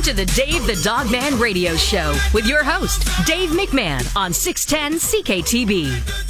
to the Dave the Dog Man Radio Show with your host, Dave McMahon on 610 CKTB.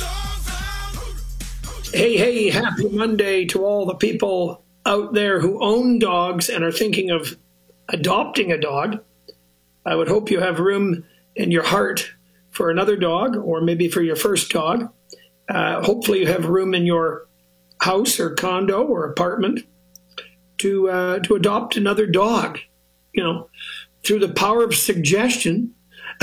Hey, happy Monday to all the people out there who own dogs and are thinking of adopting a dog. I would hope you have room in your heart for another dog, or maybe for your first dog. Hopefully you have room in your house or condo or apartment to adopt another dog. You know, through the power of suggestion,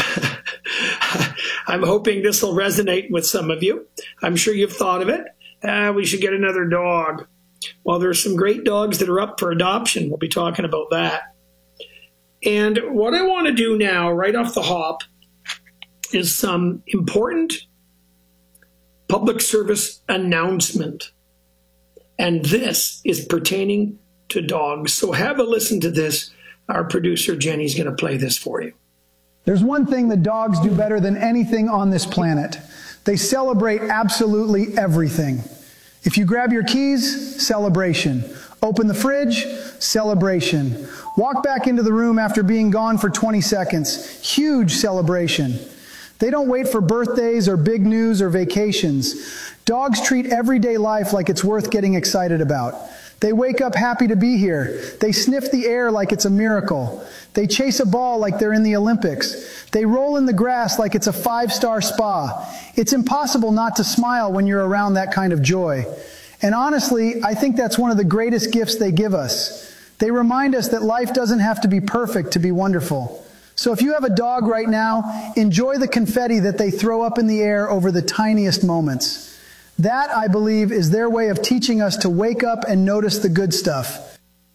I'm hoping this will resonate with some of you. I'm sure you've thought of it. We should get another dog. Well, there's some great dogs that are up for adoption. We'll be talking about that. And what I want to do now, right off the hop, is some important public service announcement. And this is pertaining to dogs. So have a listen to this. Our producer, Jenny's going to play this for you. There's one thing that dogs do better than anything on this planet. They celebrate absolutely everything. If you grab your keys, celebration. Open the fridge, celebration. Walk back into the room after being gone for 20 seconds, huge celebration. They don't wait for birthdays or big news or vacations. Dogs treat everyday life like it's worth getting excited about. They wake up happy to be here. They sniff the air like it's a miracle. They chase a ball like they're in the Olympics. They roll in the grass like it's a 5-star spa. It's impossible not to smile when you're around that kind of joy. And honestly, I think that's one of the greatest gifts they give us. They remind us that life doesn't have to be perfect to be wonderful. So if you have a dog right now, enjoy the confetti that they throw up in the air over the tiniest moments. That, I believe, is their way of teaching us to wake up and notice the good stuff.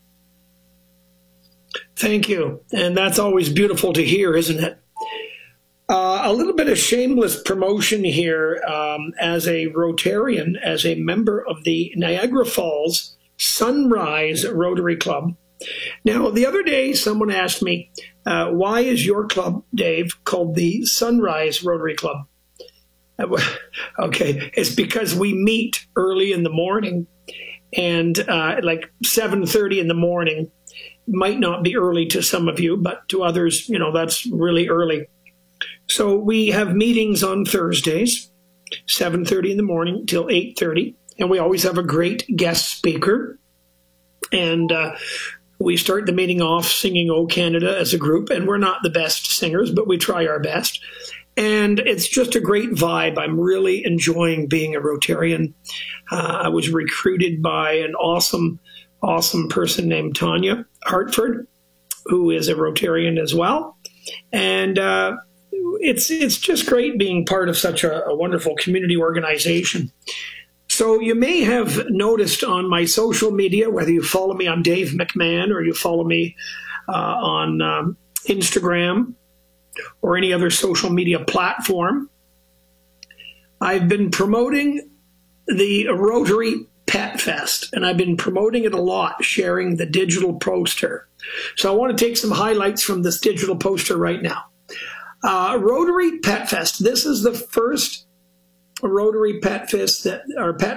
Thank you. And that's always beautiful to hear, isn't it? A little bit of shameless promotion here. As a Rotarian, as a member of the Niagara Falls Sunrise Rotary Club. Now, the other day, someone asked me, why is your club, Dave, called the Sunrise Rotary Club? Okay, it's because we meet early in the morning, and like 7:30 in the morning might not be early to some of you, but to others, you know, that's really early. So we have meetings on Thursdays, 7:30 in the morning till 8:30, and we always have a great guest speaker. And we start the meeting off singing "O Canada" as a group, and we're not the best singers, but we try our best. And it's just a great vibe. I'm really enjoying being a Rotarian. I was recruited by an awesome person named Tanya Hartford, who is a Rotarian as well. And it's just great being part of such a wonderful community organization. So you may have noticed on my social media, whether you follow me on Dave McMahon or you follow me on Instagram, or any other social media platform, I've been promoting the Rotary Pet Fest, and I've been promoting it a lot, sharing the digital poster. So I want to take some highlights from this digital poster right now. Rotary Pet Fest. This is the first Rotary Pet Fest that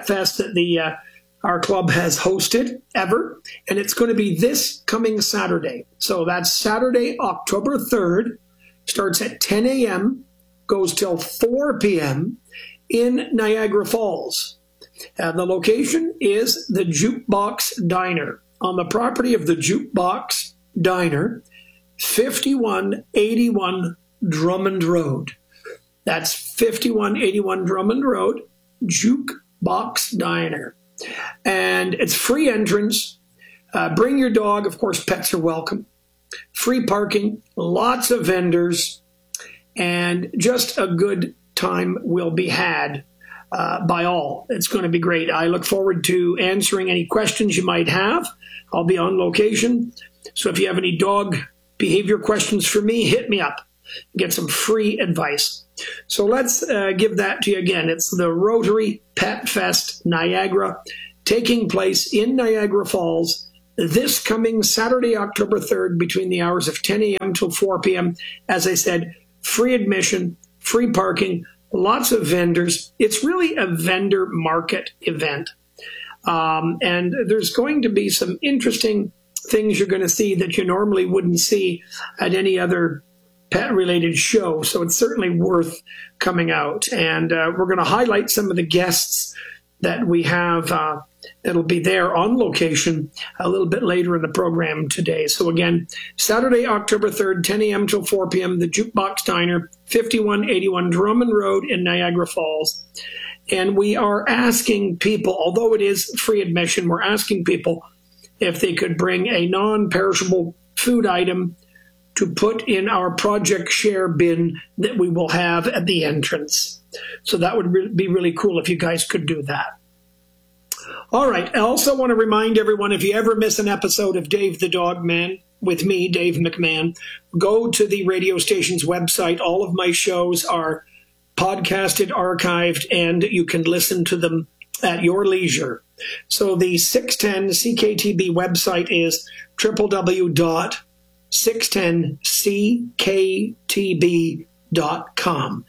our club has hosted ever, and it's going to be this coming Saturday. So that's Saturday, October 3rd. Starts at 10 a.m., goes till 4 p.m. in Niagara Falls. The location is the Jukebox Diner. On the property of the Jukebox Diner, 5181 Drummond Road. That's 5181 Drummond Road, Jukebox Diner. And it's free entrance. Bring your dog. Of course, pets are welcome. Free parking, lots of vendors, and just a good time will be had by all. It's going to be great. I look forward to answering any questions you might have. I'll be on location. So if you have any dog behavior questions for me, hit me up. Get some free advice. So let's give that to you again. It's the Rotary Pet Fest Niagara, taking place in Niagara Falls this coming Saturday, October 3rd, between the hours of 10 a.m. till 4 p.m. As I said, free admission, free parking, lots of vendors. It's really a vendor market event. And there's going to be some interesting things you're going to see that you normally wouldn't see at any other pet-related show. So it's certainly worth coming out. And we're going to highlight some of the guests that we have that'll be there on location a little bit later in the program today. So again, Saturday, October 3rd, 10 a.m. till 4 p.m., the Jukebox Diner, 5181 Drummond Road in Niagara Falls. And we are asking people, although it is free admission, we're asking people if they could bring a non-perishable food item to put in our Project Share bin that we will have at the entrance. So that would be really cool if you guys could do that. All right. I also want to remind everyone, if you ever miss an episode of Dave the Dog Man with me, Dave McMahon, go to the radio station's website. All of my shows are podcasted, archived, and you can listen to them at your leisure. So the 610 CKTB website is www.610cktb.com.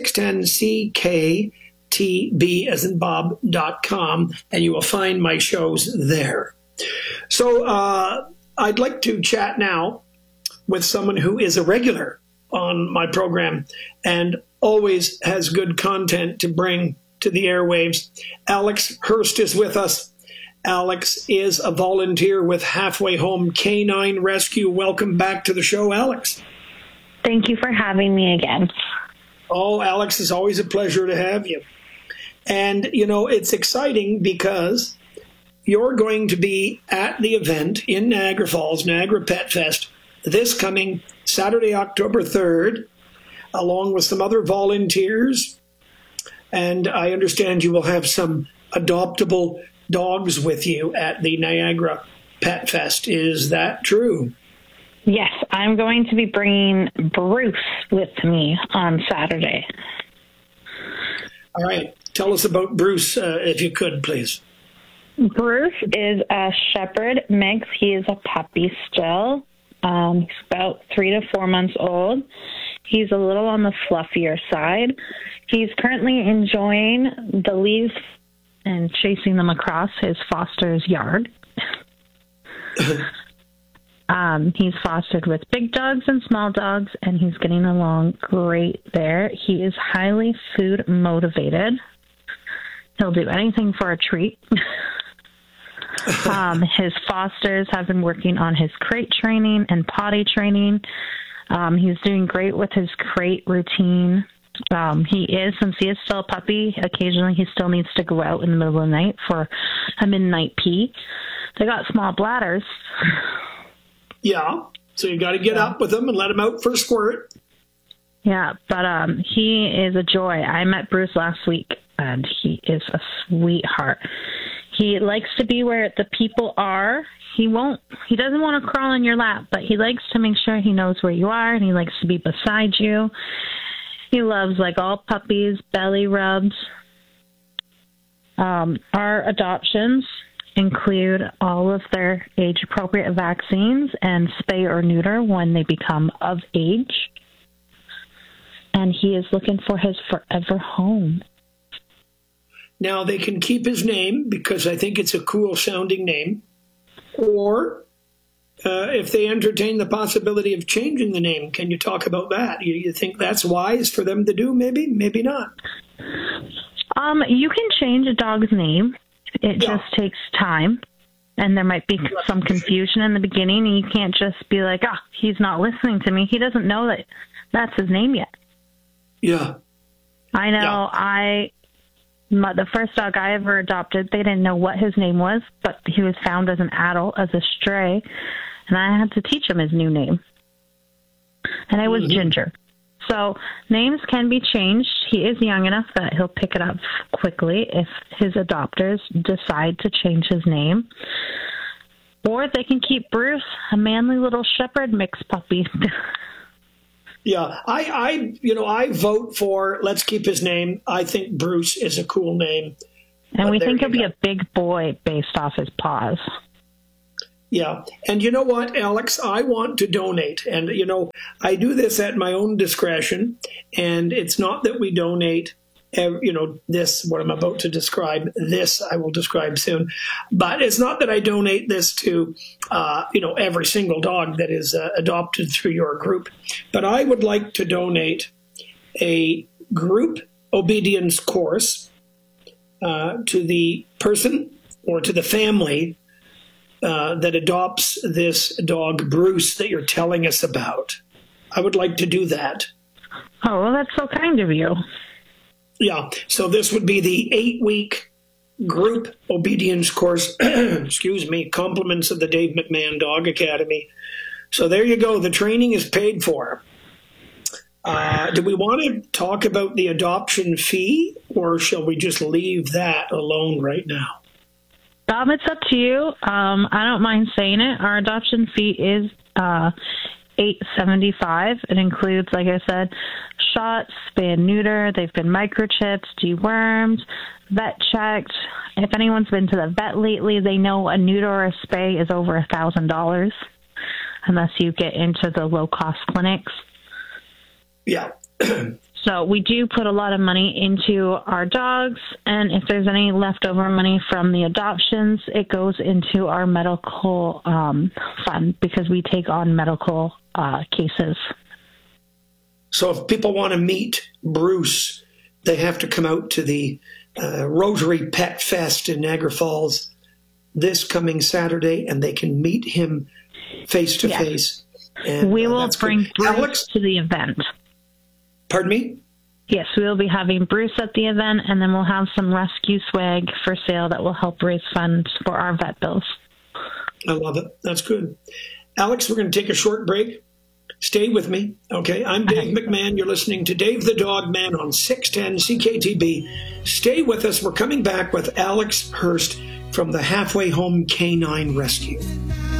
610cktb as in Bob.com, and you will find my shows there. So I'd like to chat now with someone who is a regular on my program and always has good content to bring to the airwaves. Alex Hurst is with us. Alex is a volunteer with Halfway Home Canine Rescue. Welcome back to the show, Alex. Thank you for having me again. Oh, Alex, it's always a pleasure to have you. And, you know, it's exciting because you're going to be at the event in Niagara Falls, Niagara Pet Fest, this coming Saturday, October 3rd, along with some other volunteers. And I understand you will have some adoptable dogs with you at the Niagara Pet Fest. Is that true? Yes, I'm going to be bringing Bruce with me on Saturday. All right. Tell us about Bruce, if you could, please. Bruce is a Shepherd mix. He is a puppy still. He's about 3 to 4 months old. He's a little on the fluffier side. He's currently enjoying the leaves and chasing them across his foster's yard. He's fostered with big dogs and small dogs, and he's getting along great there. He is highly food motivated. He'll do anything for a treat. His fosters have been working on his crate training and potty training. He's doing great with his crate routine. Since he is still a puppy, occasionally he still needs to go out in the middle of the night for a midnight pee. They got small bladders. Yeah, so you got to get up with them and let them out for a squirt. Yeah, but he is a joy. I met Bruce last week, and he is a sweetheart. He likes to be where the people are. He doesn't want to crawl in your lap, but he likes to make sure he knows where you are, and he likes to be beside you. He loves, like all puppies, belly rubs. Our adoptions include all of their age-appropriate vaccines and spay or neuter when they become of age. And he is looking for his forever home. Now, they can keep his name because I think it's a cool-sounding name. Or if they entertain the possibility of changing the name, can you talk about that? You think that's wise for them to do, maybe? Maybe not. You can change a dog's name. It just takes time, and there might be some confusion in the beginning, and you can't just be like, he's not listening to me. He doesn't know that that's his name yet. Yeah. I know. Yeah. The first dog I ever adopted, they didn't know what his name was, but he was found as an adult, as a stray, and I had to teach him his new name. And it was Ginger. So names can be changed. He is young enough that he'll pick it up quickly if his adopters decide to change his name. Or they can keep Bruce, a manly little Shepherd mix puppy. Yeah, I vote for let's keep his name. I think Bruce is a cool name. And we think he'll be a big boy based off his paws. Yeah. And you know what, Alex? I want to donate. And, I do this at my own discretion. And it's not that we donate this, what I'm about to describe, this I will describe soon. But it's not that I donate this to, every single dog that is adopted through your group. But I would like to donate a group obedience course to the person or to the family that adopts this dog, Bruce, that you're telling us about. I would like to do that. Oh, well, that's so kind of you. Yeah, so this would be the 8-week group obedience course, excuse me, compliments of the Dave McMahon Dog Academy. So there you go. The training is paid for. Do we want to talk about the adoption fee, or shall we just leave that alone right now? It's up to you. I don't mind saying it. Our adoption fee is $8.75. It includes, like I said, shots, spay and neuter. They've been microchipped, dewormed, vet checked. If anyone's been to the vet lately, they know a neuter or a spay is over $1,000, unless you get into the low-cost clinics. Yeah. So we do put a lot of money into our dogs, and if there's any leftover money from the adoptions, it goes into our medical fund, because we take on medical cases. So if people want to meet Bruce, they have to come out to the Rotary Pet Fest in Niagara Falls this coming Saturday, and they can meet him face to face. We will bring Bruce to the event. Pardon me? Yes, we will be having Bruce at the event, and then we'll have some rescue swag for sale that will help raise funds for our vet bills. I love it. That's good. Alex, we're going to take a short break. Stay with me, okay? I'm Dave McMahon. You're listening to Dave the Dog Man on 610 CKTB. Stay with us. We're coming back with Alex Hurst from the Halfway Home Canine Rescue.